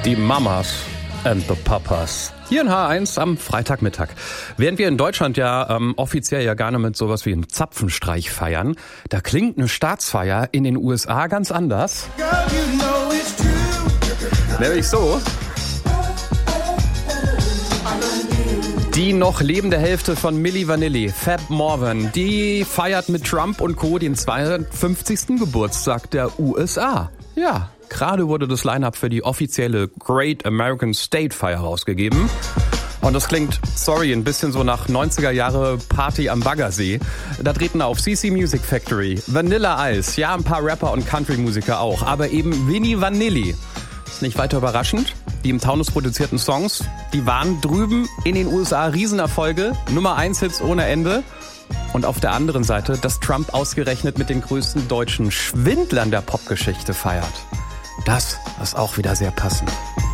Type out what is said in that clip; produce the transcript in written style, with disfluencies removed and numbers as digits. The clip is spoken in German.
Die Mamas and the Papas. Hier in H1 am Freitagmittag. Während wir in Deutschland ja offiziell ja gerne mit sowas wie einem Zapfenstreich feiern, da klingt eine Staatsfeier in den USA ganz anders. Nämlich so. Die noch lebende Hälfte von Milli Vanilli, Fab Morvan, die feiert mit Trump und Co. den 250. Geburtstag der USA. Ja, gerade wurde das Line-Up für die offizielle Great American State Feier rausgegeben. Und das klingt, ein bisschen so nach 90er Jahre Party am Baggersee. Da treten auf CC Music Factory, Vanilla Ice, ja ein paar Rapper und Country-Musiker auch, aber eben Milli Vanilli. Ist nicht weiter überraschend. Die im Taunus produzierten Songs, die waren drüben in den USA Riesenerfolge, Nummer 1 Hits ohne Ende. Und auf der anderen Seite, dass Trump ausgerechnet mit den größten deutschen Schwindlern der Popgeschichte feiert. Das ist auch wieder sehr passend.